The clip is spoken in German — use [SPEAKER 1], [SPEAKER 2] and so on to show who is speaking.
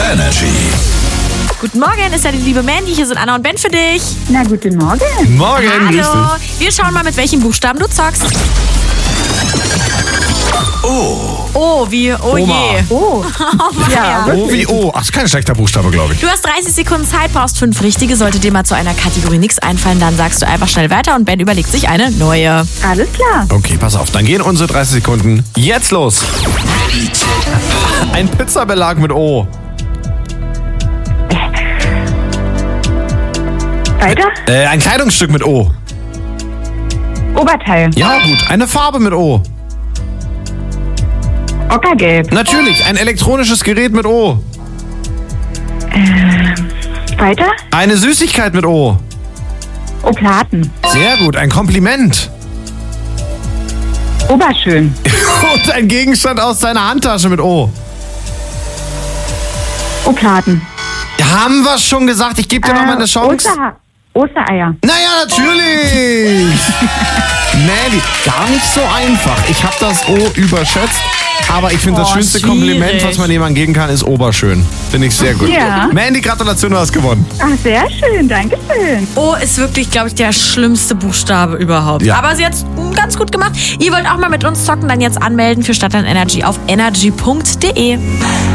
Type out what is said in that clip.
[SPEAKER 1] Energy.
[SPEAKER 2] Guten Morgen, ist ja die liebe Mandy. Hier sind Anna und Ben für dich.
[SPEAKER 3] Na, guten Morgen.
[SPEAKER 1] Morgen, grüß
[SPEAKER 2] Hallo.
[SPEAKER 1] dich.
[SPEAKER 2] Wir schauen mal, mit welchen Buchstaben du zockst. Oh, wie oh
[SPEAKER 1] Oma.
[SPEAKER 2] je.
[SPEAKER 3] Oh, ja.
[SPEAKER 1] O wie O. Ach, ist kein schlechter Buchstabe, glaube ich.
[SPEAKER 2] Du hast 30 Sekunden Zeit, brauchst 5 richtige. Sollte dir mal zu einer Kategorie nichts einfallen, dann sagst du einfach schnell weiter und Ben überlegt sich eine neue.
[SPEAKER 3] Alles klar.
[SPEAKER 1] Okay, pass auf. Dann gehen unsere 30 Sekunden jetzt los. Ein Pizzabelag mit O.
[SPEAKER 3] Weiter.
[SPEAKER 1] Ein Kleidungsstück mit O.
[SPEAKER 3] Oberteil.
[SPEAKER 1] Ja, gut. Eine Farbe mit O.
[SPEAKER 3] Ockergelb.
[SPEAKER 1] Natürlich. Ein elektronisches Gerät mit O.
[SPEAKER 3] Weiter.
[SPEAKER 1] Eine Süßigkeit mit O.
[SPEAKER 3] Oplaten.
[SPEAKER 1] Sehr gut. Ein Kompliment.
[SPEAKER 3] Oberschön.
[SPEAKER 1] Und ein Gegenstand aus deiner Handtasche mit O.
[SPEAKER 3] Oplaten.
[SPEAKER 1] Haben wir schon gesagt. Ich gebe dir noch mal eine Chance.
[SPEAKER 3] Ostereier.
[SPEAKER 1] Naja, natürlich. Mandy, gar nicht so einfach. Ich habe das O überschätzt. Aber ich finde, das schönste Kompliment,
[SPEAKER 2] schwierig.
[SPEAKER 1] was man jemandem geben kann, ist oberschön. Finde ich sehr gut.
[SPEAKER 3] Ja.
[SPEAKER 1] Mandy, Gratulation, du hast gewonnen.
[SPEAKER 3] Ach, sehr schön. Dankeschön.
[SPEAKER 2] O ist wirklich, glaube ich, der schlimmste Buchstabe überhaupt.
[SPEAKER 1] Ja.
[SPEAKER 2] Aber sie hat es ganz gut gemacht. Ihr wollt auch mal mit uns zocken, dann jetzt anmelden für Stadtland Energy auf energy.de.